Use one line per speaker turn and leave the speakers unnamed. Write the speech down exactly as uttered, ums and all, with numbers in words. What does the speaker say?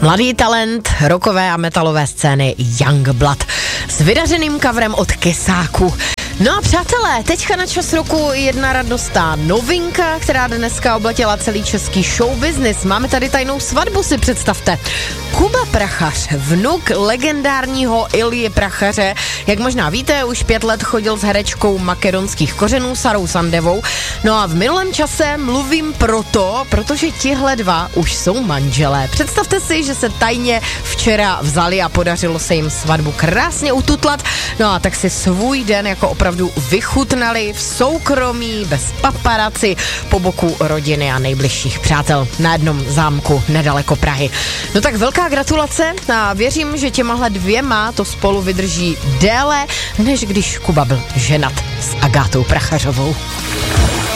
Mladý talent rockové a metalové scény Youngblood s vydařeným coverem od Kesáku. No a přátelé, teďka na čas roku jedna radostná novinka, která dneska obletěla celý český show business. Máme tady tajnou svatbu, si představte. Kuba Prachař, vnuk legendárního Ilji Prachaře. Jak možná víte, už pět let chodil s herečkou makedonských kořenů Sarou Sandevou. No a v minulém čase mluvím proto, protože tihle dva už jsou manželé. Představte si, že se tajně včera vzali a podařilo se jim svatbu krásně ututlat. No a tak si svůj den jako opravdu vychutnali v soukromí, bez paparaci, po boku rodiny a nejbližších přátel na jednom zámku nedaleko Prahy. No tak velká gratulace a věřím, že těmahle dvěma to spolu vydrží déle, než když Kuba byl ženat s Agátou Prachařovou.